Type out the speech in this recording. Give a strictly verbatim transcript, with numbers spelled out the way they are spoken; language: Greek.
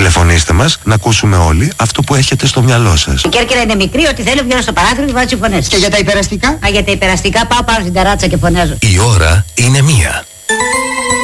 Τηλεφωνήστε μας να ακούσουμε όλοι αυτό που έχετε στο μυαλό σας. Η Κέρκυρα είναι μικρή, ότι θέλω βγαίνω στο παράθυρο και βάζω φωνές. Και για τα υπεραστικά? Α, για τα υπεραστικά πάω πάνω στην ταράτσα και φωνάζω. Η ώρα είναι μία.